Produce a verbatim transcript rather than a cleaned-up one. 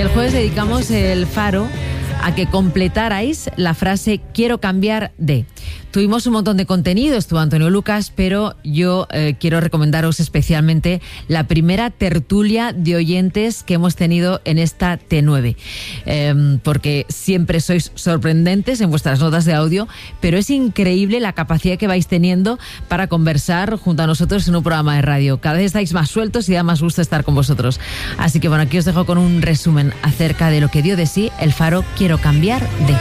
El jueves dedicamos el Faro a que completarais la frase quiero cambiar de. Tuvimos un montón de contenido, estuvo Antonio Lucas, pero yo eh, quiero recomendaros especialmente la primera tertulia de oyentes que hemos tenido en esta T nueve, eh, porque siempre sois sorprendentes en vuestras notas de audio, pero es increíble la capacidad que vais teniendo para conversar junto a nosotros en un programa de radio. Cada vez estáis más sueltos y da más gusto estar con vosotros. Así que bueno, aquí os dejo con un resumen acerca de lo que dio de sí el Faro Quiero Cambiar de.